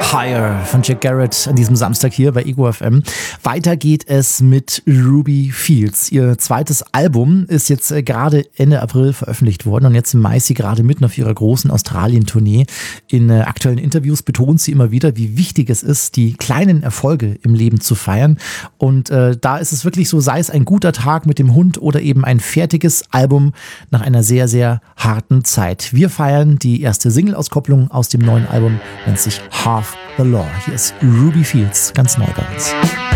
Higher von Jack Garrett an diesem Samstag hier bei Ego FM. Weiter geht es mit Ruby Fields. Ihr zweites Album ist jetzt gerade Ende April veröffentlicht worden und jetzt im Mai ist sie gerade mitten auf ihrer großen Australien-Tournee. In aktuellen Interviews betont sie immer wieder, wie wichtig es ist, die kleinen Erfolge im Leben zu feiern. Und da ist es wirklich so, sei es ein guter Tag mit dem Hund oder eben ein fertiges Album nach einer sehr, sehr harten Zeit. Wir feiern die erste Single-Auskopplung aus dem neuen Album, nennt sich Half the Law. Hier ist Ruby Fields, ganz neu bei uns.